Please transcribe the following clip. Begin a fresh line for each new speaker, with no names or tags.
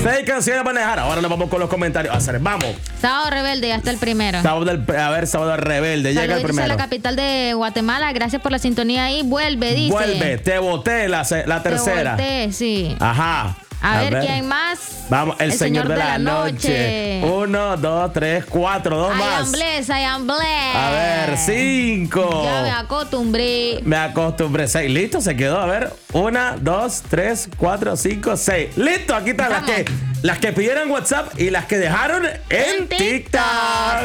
6 canciones para manejar. Ahora nos vamos con los comentarios. Vamos.
Sábado Rebelde, ya está el primero.
Sábado Rebelde. Llega el
Saluditos
primero.
a la capital de Guatemala. Gracias por la sintonía ahí. Vuelve, dice.
Vuelve. Te boté la tercera.
Te volteé, sí.
Ajá.
A ver, ¿quién más?
Vamos, el señor de la noche. 1, 2, 3, 4, 2 más.
I am blessed.
A ver, 5.
Ya me acostumbré.
6. Listo, se quedó. A ver, 1, 2, 3, 4, 5, 6. Listo, aquí están las que pidieron WhatsApp y las que dejaron en TikTok.